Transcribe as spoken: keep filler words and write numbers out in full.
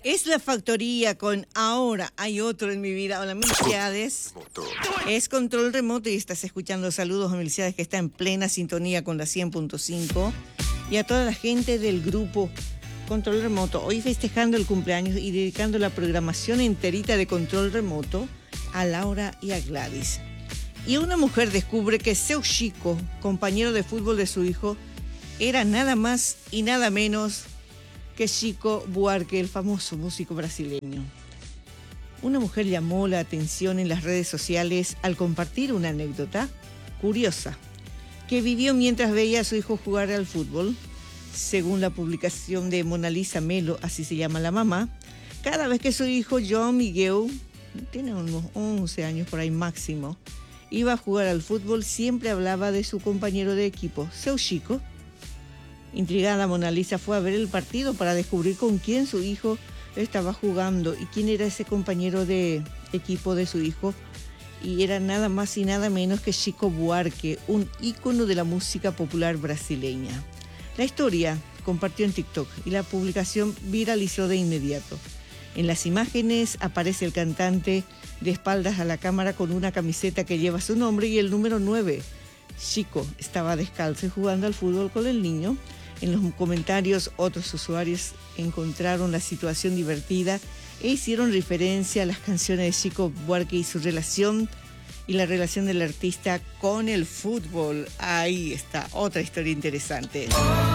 Es La Factoría con Ahora Hay Otro en Mi Vida. Hola, Melciades. Es Control Remoto y estás escuchando Saludos a Melciades, que está en plena sintonía con la cien punto cinco. Y a toda la gente del grupo Control Remoto, hoy festejando el cumpleaños y dedicando la programación enterita de Control Remoto a Laura y a Gladys. Y una mujer descubre que seu Chico, compañero de fútbol de su hijo, era nada más y nada menos que Chico Buarque, el famoso músico brasileño. Una mujer llamó la atención en las redes sociales al compartir una anécdota curiosa que vivió mientras veía a su hijo jugar al fútbol. Según la publicación de Mona Lisa Melo, así se llama la mamá, cada vez que su hijo João Miguel, tiene unos once años por ahí máximo, iba a jugar al fútbol, siempre hablaba de su compañero de equipo, seu Chico. Intrigada, Mona Lisa fue a ver el partido para descubrir con quién su hijo estaba jugando y quién era ese compañero de equipo de su hijo. Y era nada más y nada menos que Chico Buarque, un ícono de la música popular brasileña. La historia compartió en TikTok y la publicación viralizó de inmediato. En las imágenes aparece el cantante de espaldas a la cámara con una camiseta que lleva su nombre y el número nueve. Chico estaba descalzo y jugando al fútbol con el niño. En los comentarios, otros usuarios encontraron la situación divertida e hicieron referencia a las canciones de Chico Buarque y su relación y la relación del artista con el fútbol. Ahí está, otra historia interesante.